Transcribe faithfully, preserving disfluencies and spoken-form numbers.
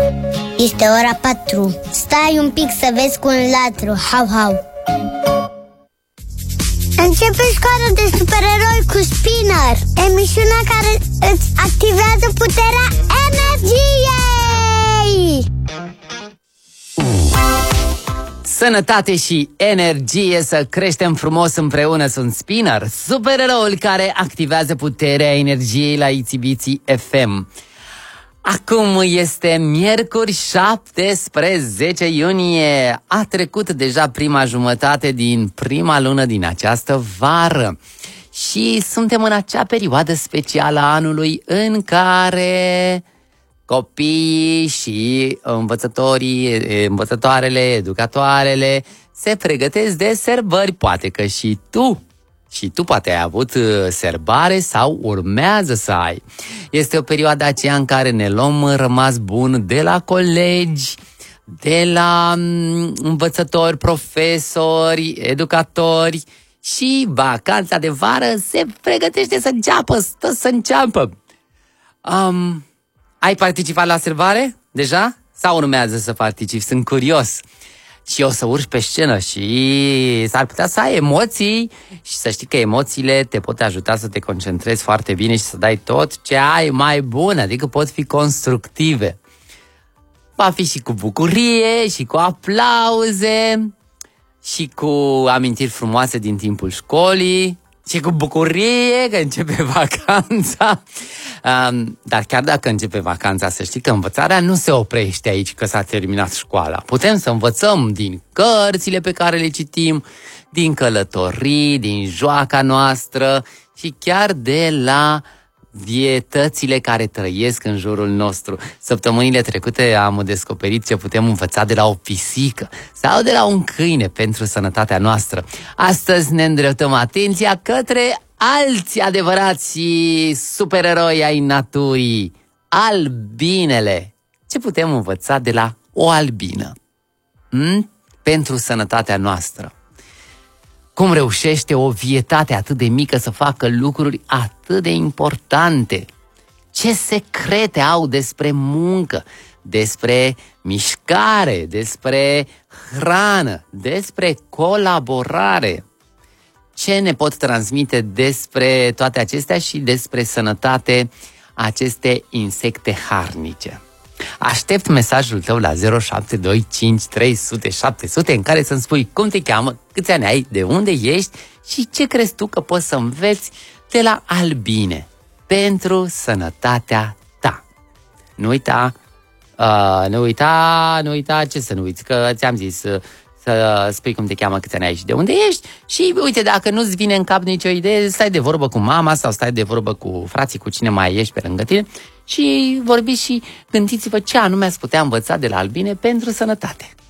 Este ora patru. Stai un pic să vezi cu un latru. Hau, hau. Începe școala de supereroi cu Spinner, emisiunea care îți activează puterea energiei. Sănătate și energie, să creștem frumos împreună. Sunt Spinner, supereroul care activează puterea energiei la Itsy F M. Acum este miercuri șaptesprezece iunie. A trecut deja prima jumătate din prima lună din această vară. Și suntem în acea perioadă specială a anului în care copiii și învățătorii, învățătoarele, educatoarele se pregătesc de sărbări. Poate că și tu, și tu poate ai avut sărbare sau urmează să ai. Este o perioadă aceea în care ne luăm rămas bun de la colegi, de la învățători, profesori, educatori și vacanța de vară se pregătește să înceapă, stă să înceapă. Um, ai participat la sărbare deja? Sau urmează să participi? Sunt curios. Și o să urci pe scenă și s-ar putea să ai emoții și să știi că emoțiile te pot ajuta să te concentrezi foarte bine și să dai tot ce ai mai bun, adică pot fi constructive. Va fi și cu bucurie și cu aplauze și cu amintiri frumoase din timpul școlii și cu bucurie că începe vacanța. Um, dar chiar dacă începe vacanța, să știi că învățarea nu se oprește aici că s-a terminat școala. Putem să învățăm din cărțile pe care le citim, din călătorii, din joaca noastră și chiar de la vietățile care trăiesc în jurul nostru. Săptămânile trecute am descoperit ce putem învăța de la o pisică sau de la un câine pentru sănătatea noastră. Astăzi ne îndreptăm atenția către alți adevărați supereroi ai naturii, albinele. Ce putem învăța de la o albină? Hmm? Pentru sănătatea noastră. Cum reușește o vietate atât de mică să facă lucruri atât de importante? Ce secrete au despre muncă, despre mișcare, despre hrană, despre colaborare? Ce ne pot transmite despre toate acestea și despre sănătate aceste insecte harnice? Aștept mesajul tău la zero șapte doi cinci trei zero zero șapte zero zero în care să-mi spui cum te cheamă, câți ani ai, de unde ești și ce crezi tu că poți să înveți de la albine pentru sănătatea ta. Nu uita, uh, nu uita, nu uita, ce să nu uiți, că ți-am zis uh, să spui cum te cheamă, câți ani ai și de unde ești și uite, dacă nu-ți vine în cap nicio idee, stai de vorbă cu mama sau stai de vorbă cu frații, cu cine mai ești pe lângă tine și vorbiți și gândiți-vă ce anume ați putea învăța de la albine pentru sănătate.